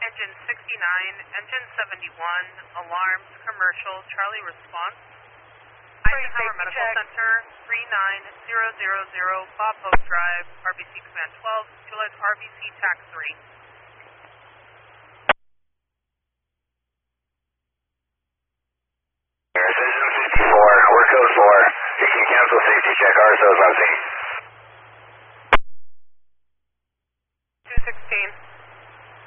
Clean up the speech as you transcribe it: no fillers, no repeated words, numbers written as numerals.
Engine 69, Engine 71, alarms, commercial, Charlie response. Eisenhower Medical Center, 39000, Bob Hope Drive, RBC Command 12, Juliet RBC TAC 3.